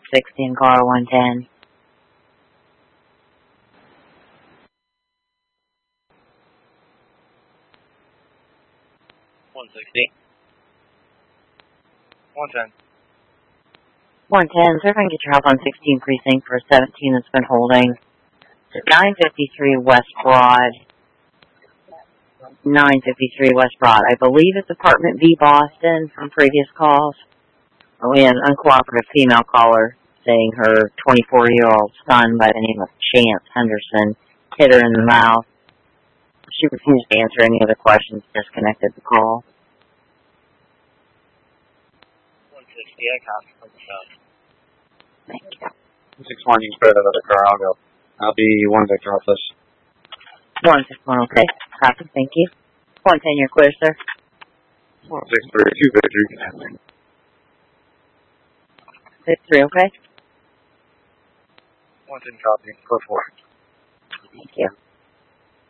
160 and car 110. 160. 110. 110, sir, if I can get your help on 16 precinct for 17 that's been holding. 953 West Broad. 953 West Broad. I believe it's apartment B Boston from previous calls. We had an uncooperative female caller saying her 24-year-old son by the name of Chance Henderson hit her in the mouth. She refused to answer any other questions, disconnected the call. 160, I copy from the shop. Thank you. 61, you can spread that other car. I'll be 1 Victor office. 161, okay. Copy, thank you. 110, you're clear, sir. 163, 2 Victor, you can have me. 63, okay. 110 copy. Go for it. Thank you.